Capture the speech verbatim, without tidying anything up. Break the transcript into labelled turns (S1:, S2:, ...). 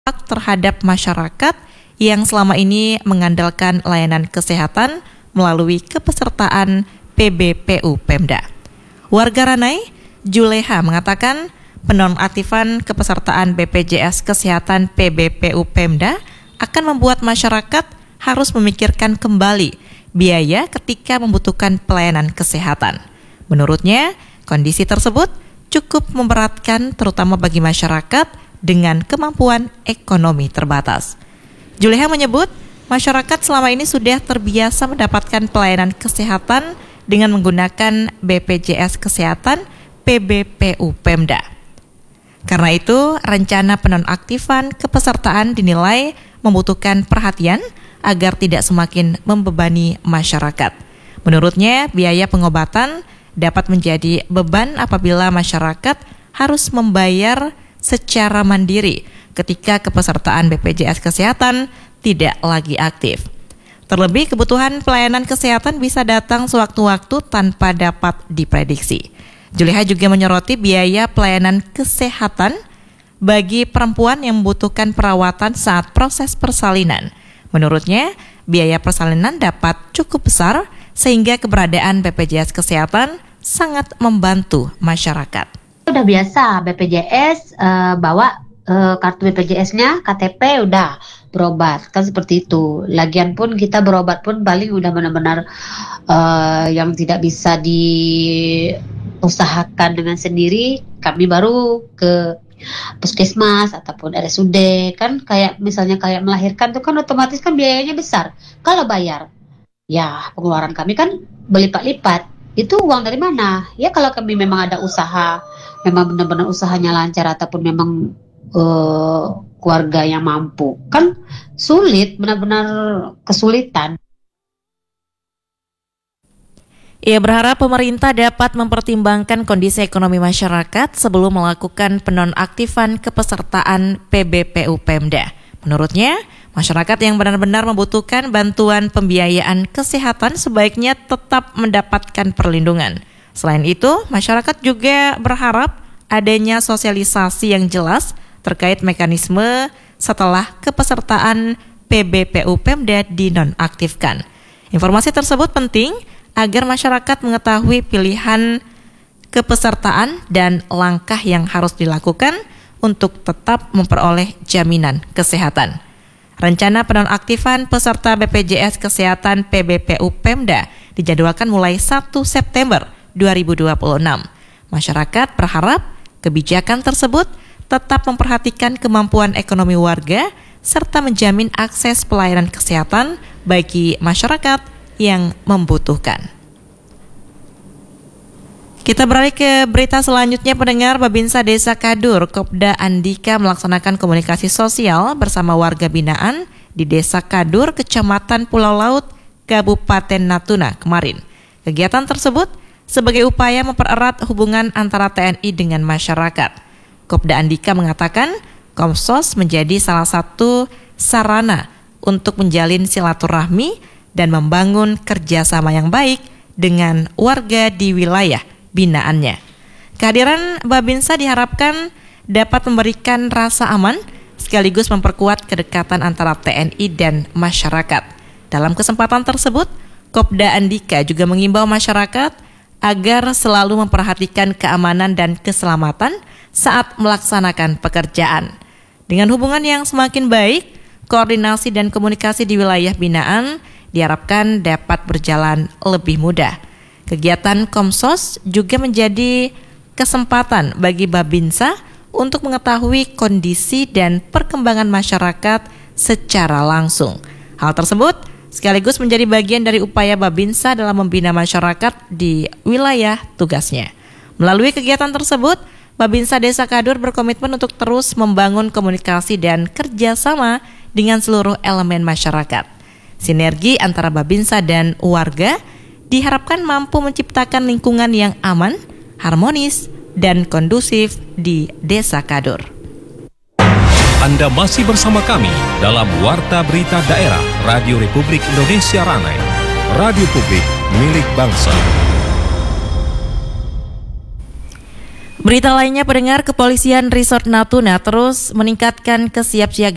S1: terhadap masyarakat yang selama ini mengandalkan layanan kesehatan melalui kepesertaan P B P U Pemda. Warga Ranai, Juleha mengatakan penonaktifan kepesertaan B P J S Kesehatan P B P U Pemda akan membuat masyarakat harus memikirkan kembali biaya ketika membutuhkan pelayanan kesehatan. Menurutnya, kondisi tersebut cukup memberatkan terutama bagi masyarakat dengan kemampuan ekonomi terbatas. Juleha menyebut masyarakat selama ini sudah terbiasa mendapatkan pelayanan kesehatan dengan menggunakan B P J S Kesehatan P B P U Pemda. Karena itu, rencana penonaktifan kepesertaan dinilai membutuhkan perhatian agar tidak semakin membebani masyarakat. Menurutnya, biaya pengobatan dapat menjadi beban apabila masyarakat harus membayar secara mandiri ketika kepesertaan B P J S Kesehatan tidak lagi aktif. Terlebih, kebutuhan pelayanan kesehatan bisa datang sewaktu-waktu tanpa dapat diprediksi. Juleha juga menyoroti biaya pelayanan kesehatan bagi perempuan yang membutuhkan perawatan saat proses persalinan. Menurutnya, biaya persalinan dapat cukup besar sehingga keberadaan B P J S Kesehatan sangat membantu masyarakat.
S2: Udah biasa B P J S uh, bawa uh, kartu B P J S-nya, K T P udah berobat kan seperti itu. Lagian pun kita berobat pun paling udah benar-benar uh, yang tidak bisa diusahakan dengan sendiri, kami baru ke puskesmas ataupun R S U D kan. Kayak misalnya kayak melahirkan tuh kan otomatis kan biayanya besar. Kalau bayar, ya pengeluaran kami kan berlipat-lipat. Itu uang dari mana? Ya kalau kami memang ada usaha, memang benar-benar usahanya lancar ataupun memang uh, keluarga yang mampu, kan sulit, benar-benar kesulitan.
S1: Ia berharap pemerintah dapat mempertimbangkan kondisi ekonomi masyarakat sebelum melakukan penonaktifan kepesertaan P B P U Pemda. Menurutnya, masyarakat yang benar-benar membutuhkan bantuan pembiayaan kesehatan sebaiknya tetap mendapatkan perlindungan. Selain itu, masyarakat juga berharap adanya sosialisasi yang jelas terkait mekanisme setelah kepesertaan P B P U Pemda dinonaktifkan. Informasi tersebut penting agar masyarakat mengetahui pilihan kepesertaan dan langkah yang harus dilakukan untuk tetap memperoleh jaminan kesehatan. Rencana penonaktifan peserta B P J S Kesehatan P B P U Pemda dijadwalkan mulai satu September dua ribu dua puluh enam. Masyarakat berharap kebijakan tersebut tetap memperhatikan kemampuan ekonomi warga serta menjamin akses pelayanan kesehatan bagi masyarakat yang membutuhkan. Kita beralih ke berita selanjutnya, pendengar. Babinsa Desa Kadur, Kopda Andika melaksanakan komunikasi sosial bersama warga binaan di Desa Kadur, Kecamatan Pulau Laut, Kabupaten Natuna kemarin. Kegiatan tersebut sebagai upaya mempererat hubungan antara T N I dengan masyarakat. Kopda Andika mengatakan Komsos menjadi salah satu sarana untuk menjalin silaturahmi dan membangun kerjasama yang baik dengan warga di wilayah binaannya. Kehadiran Babinsa diharapkan dapat memberikan rasa aman sekaligus memperkuat kedekatan antara T N I dan masyarakat. Dalam kesempatan tersebut, Kopda Andika juga mengimbau masyarakat agar selalu memperhatikan keamanan dan keselamatan saat melaksanakan pekerjaan. Dengan hubungan yang semakin baik, koordinasi dan komunikasi di wilayah binaan diharapkan dapat berjalan lebih mudah. Kegiatan Komsos juga menjadi kesempatan bagi Babinsa untuk mengetahui kondisi dan perkembangan masyarakat secara langsung. Hal tersebut sekaligus menjadi bagian dari upaya Babinsa dalam membina masyarakat di wilayah tugasnya. Melalui kegiatan tersebut, Babinsa Desa Kadur berkomitmen untuk terus membangun komunikasi dan kerjasama dengan seluruh elemen masyarakat. Sinergi antara Babinsa dan warga diharapkan mampu menciptakan lingkungan yang aman, harmonis, dan kondusif di Desa Kadur.
S3: Anda masih bersama kami dalam Warta Berita Daerah Radio Republik Indonesia Ranai, radio publik milik bangsa.
S1: Berita lainnya, pendengar, Kepolisian Resort Natuna terus meningkatkan kesiapsiagaan